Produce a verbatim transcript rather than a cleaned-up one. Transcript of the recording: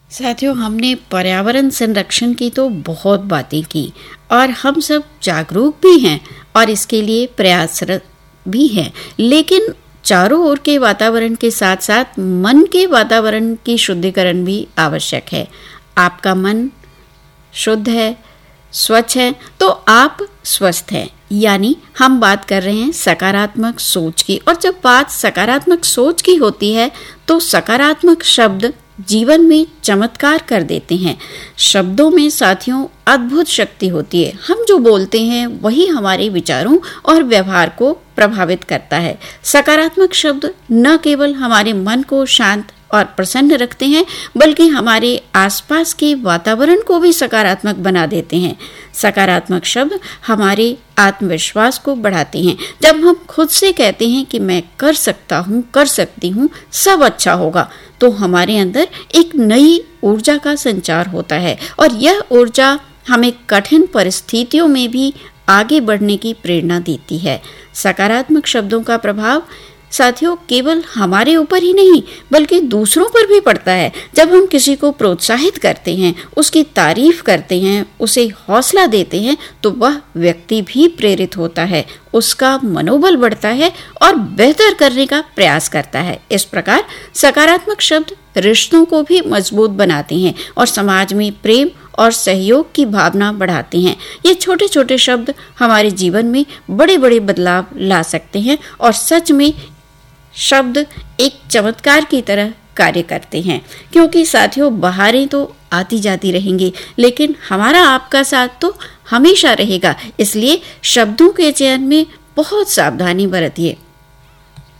साथियों, हमने पर्यावरण संरक्षण की तो बहुत बातें की और हम सब जागरूक भी हैं और इसके लिए प्रयासरत भी हैं, लेकिन चारों ओर के वातावरण के साथ साथ मन के वातावरण की शुद्धिकरण भी आवश्यक है। आपका मन शुद्ध है, स्वच्छ है, तो आप स्वस्थ हैं। यानी हम बात कर रहे हैं सकारात्मक सोच की, और जब बात सकारात्मक सोच की होती है तो सकारात्मक शब्द जीवन में चमत्कार कर देते हैं। शब्दों में साथियों अद्भुत शक्ति होती है। हम जो बोलते हैं वही हमारे विचारों और व्यवहार को प्रभावित करता है। सकारात्मक शब्द न केवल हमारे मन को शांत और प्रसन्न रखते हैं, बल्कि हमारे आसपास के वातावरण को भी सकारात्मक बना देते हैं। सकारात्मक शब्द हमारे आत्मविश्वास को बढ़ाते हैं। जब हम खुद से कहते हैं कि मैं कर सकता हूँ, कर सकती हूँ, सब अच्छा होगा, तो हमारे अंदर एक नई ऊर्जा का संचार होता है और यह ऊर्जा हमें कठिन परिस्थितियों में भी आगे बढ़ने की प्रेरणा देती है। सकारात्मक शब्दों का प्रभाव साथियों केवल हमारे ऊपर ही नहीं बल्कि दूसरों पर भी पड़ता है। जब हम किसी को प्रोत्साहित करते हैं, उसकी तारीफ करते हैं, उसे हौसला देते हैं, तो वह व्यक्ति भी प्रेरित होता है, उसका मनोबल बढ़ता है और बेहतर करने का प्रयास करता है। इस प्रकार सकारात्मक शब्द रिश्तों को भी मजबूत बनाते हैं और समाज में प्रेम और सहयोग की भावना बढ़ाते हैं। ये छोटे छोटे शब्द हमारे जीवन में बड़े बड़े बदलाव ला सकते हैं और सच में शब्द एक चमत्कार की तरह कार्य करते हैं। क्योंकि साथियों, बहारें तो आती जाती रहेंगी, लेकिन हमारा आपका साथ तो हमेशा रहेगा। इसलिए शब्दों के चयन में बहुत सावधानी बरतिए।